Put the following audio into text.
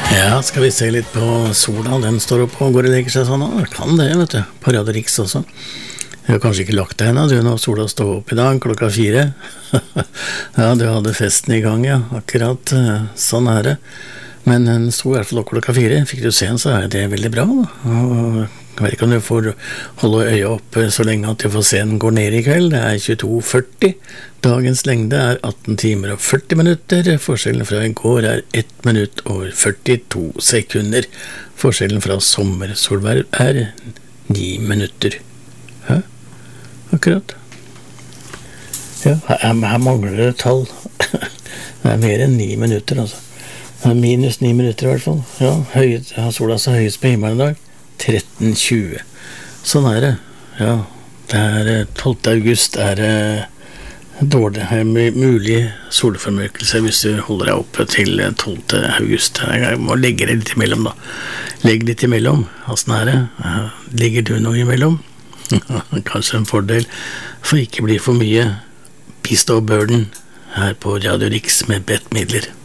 Ja, skal vi se litt på sola, den står opp og går og legger seg sånn, kan det, vet du, på Radio Riks også. Jeg har kanskje ikke lagt deg ennå, du, når sola står opp i dag, 4:00. Ja, du hadde festen i gang, ja, akkurat, sånn det. Men den sto i hvert fall opp 4:00, fikk du se den, så det veldig bra, da. Og jeg vet ikke om du får holde øya oppe så lenge at du får se den går ned i kveld, det 22:40. Dagens lengde 18 timer og 40 minutter, forskjellen fra i går 1 minutt og 42 sekunder. Forskjellen fra sommersolverv 9 minutter. Hæ? Akkurat. Ja, her mangler det tall. Det mer enn 9 minutter, altså. Det minus 9 minutter i hvert fall. Ja, har sola så høyest på himmelen i dag. 13:20. Sånn det. Ja, det 12. august dårlig, mulig solformørkelse hvis du holder deg oppe til 12. august. Jeg må legge det litt imellom, da. Legg litt imellom. Hvordan det? Ligger du noe imellom? Kanskje en fordel, for ikke bli for mye Beast of Burden her på Radio Riks med Bette Midler.